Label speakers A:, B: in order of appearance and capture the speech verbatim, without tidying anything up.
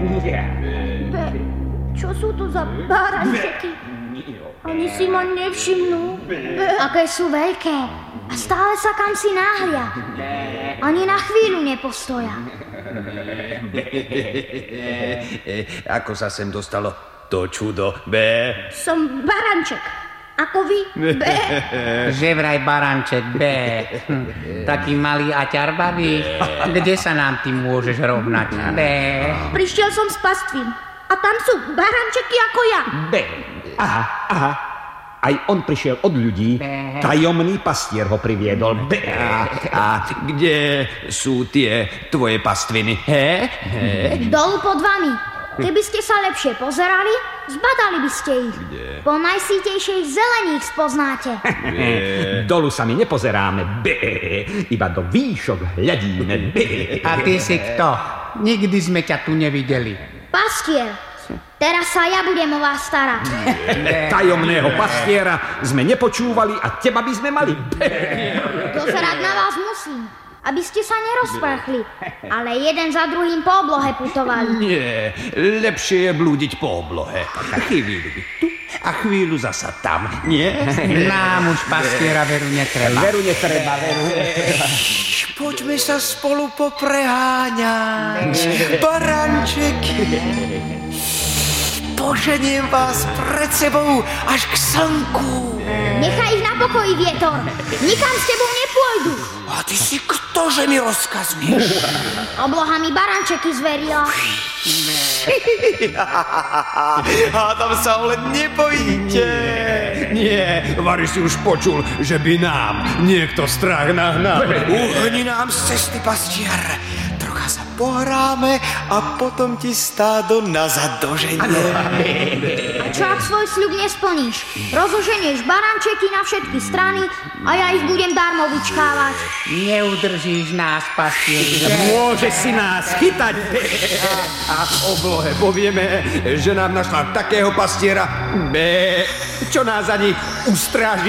A: Be, čo sú to za barančeky? Ani si ma nevšimnú. Aké sú veľké a stále sa kam si náhlia. Ani na chvíľu nepostoja.
B: Ako sa sem dostalo to čudo, Bé?
A: Som baranček. Ako vy, Bé?
C: Že vraj baranček, Bé. Taký malý a ťarbavý. Kde sa nám ty môžeš rovnať, Bé?
A: Prišiel som z pastvín. A tam sú barančeky ako ja.
D: Bé. Aha, aha. Aj on prišiel od ľudí.
C: Bé.
D: Tajomný pastier ho priviedol. Bé.
B: A, a kde sú tie tvoje pastviny, he? he?
A: Dolu pod vami. Keby ste sa lepšie pozerali, zbadali by ste ich. Po najsítejšej zelení ich spoznáte.
D: Dolu sa my nepozeráme. Bé. Iba do výšok hľadíme. Bé.
C: A ty si kto? Nikdy sme ťa tu nevideli.
A: Pastier. Teraz sa ja budem o vás starať.
D: Tajomného pastiera sme nepočúvali a teba by sme mali.
A: Dozerať na vás musím, aby ste sa nerozprchli, ale jeden za druhým po oblohe putovali.
B: Nie, lepšie je blúdiť po oblohe. Chvíľu tu a chvíľu zasa tam, nie?
C: Nám už pastiera veru netreba.
D: Veru netreba, veru.
E: Poďme sa spolu popreháňať. Barančeky. Poženiem vás pred sebou až k slnku.
A: Nechaj ich na pokoji, vietor. Nikam s tebou nepôjdu.
E: A ty si kto, že mi rozkazuješ?
A: Obloha mi barančeky zverila.
E: Hádam sa ale nebojíte.
B: Nie, Vary si už počul, že by nám niekto strach nahnal.
E: Uhni nám z cesty, pastier. Trocha sa pohráme a potom ti stádo nazad doženie.
A: A čo ak svoj sľub nesplníš? Rozoženieš barančeky na všetky strany a ja ich budem darmo vyčkávať.
C: Neudržíš nás, pastier.
D: Môže si nás chytať.
B: A v oblohe povieme, že nám našla takého pastiera, Bé, čo nás ani ustráži.